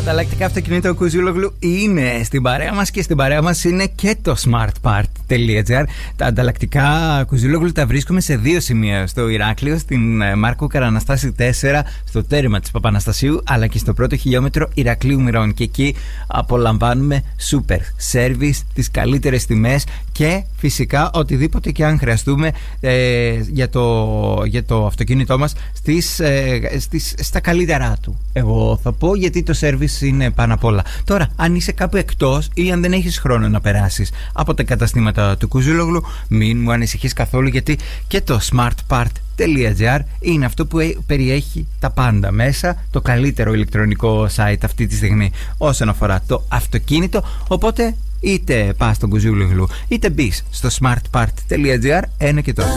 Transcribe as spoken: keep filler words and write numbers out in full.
Ανταλλακτικά αυτοκινήτων Κουζούλογλου είναι στην παρέα μας και στην παρέα μας είναι και το smartpart τελεία gr. Τα ανταλλακτικά Κουζούλογλου τα βρίσκουμε σε δύο σημεία. Στο Ηράκλειο, στην Μάρκο Καραναστάση τέσσερα, στο τέρμα της Παπαναστασίου, αλλά και στο πρώτο χιλιόμετρο Ηρακλείου Μυρών. Και εκεί απολαμβάνουμε super service, τις καλύτερες τιμές και φυσικά οτιδήποτε και αν χρειαστούμε ε, για, το, για το αυτοκίνητό μας στις, ε, στις, στα καλύτερά του. Εγώ θα πω, γιατί το service είναι πάνω απ' όλα. Τώρα, αν είσαι κάπου εκτός ή αν δεν έχεις χρόνο να περάσεις από τα καταστήματα του Κουζούλογλου, μην μου ανησυχείς καθόλου, γιατί και το smartpart τελεία gr είναι αυτό που περιέχει τα πάντα μέσα, το καλύτερο ηλεκτρονικό site αυτή τη στιγμή όσον αφορά το αυτοκίνητο. Οπότε είτε πας στον Κουζούλογλου είτε μπεις στο smartpart τελεία gr, ένα και τόσο.